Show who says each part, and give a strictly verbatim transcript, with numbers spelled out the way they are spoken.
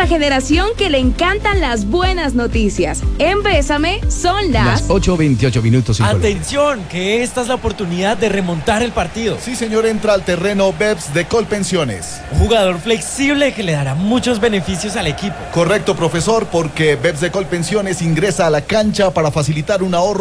Speaker 1: la generación que le encantan las buenas noticias. En Bésame son las...
Speaker 2: Las ocho veintiocho minutos. En
Speaker 3: Atención, que esta es la oportunidad de remontar el partido.
Speaker 4: Sí, señor, entra al terreno Beps de Colpensiones.
Speaker 3: Un jugador flexible que le dará muchos beneficios al equipo.
Speaker 4: Correcto, profesor, porque Beps de Colpensiones ingresa a la cancha para facilitar un ahorro